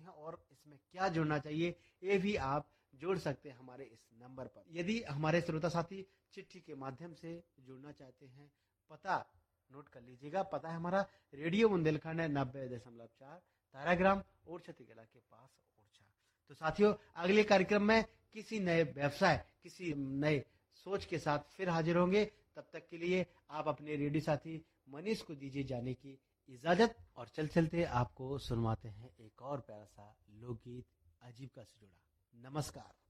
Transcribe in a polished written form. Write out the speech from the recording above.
हैं और इसमें क्या जोड़ना चाहिए ये भी आप जोड़ सकते हैं हमारे इस नंबर पर। यदि हमारे श्रोता साथी चिट्ठी के माध्यम से जुड़ना चाहते हैं, पता नोट कर लीजिएगा। पता है हमारा रेडियो बुंदेलखंड है 90.4 ताराग्राम और छतीकला के पास ओरछा। तो साथियों, अगले कार्यक्रम में किसी नए व्यवसाय, किसी नए सोच के साथ फिर हाजिर होंगे। तब तक के लिए आप अपने रेडियो साथी मनीष को दीजिए जाने की इजाजत और चलते आपको सुनवाते हैं एक और प्यारा सा लोकगीत अजीब का से जुड़ा। नमस्कार।